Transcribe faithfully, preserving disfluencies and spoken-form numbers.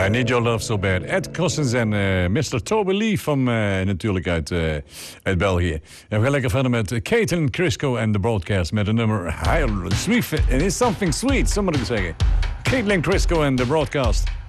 I Need Your Love So Bad. Ed Cossens en uh, mister Toby Lee van, uh, natuurlijk uit, uh, uit België. En we gaan lekker verder met Caitlin Crisco en The Broadcast met een nummer Sweet. It is something sweet, somebody zeggen. Caitlin Crisco en The Broadcast.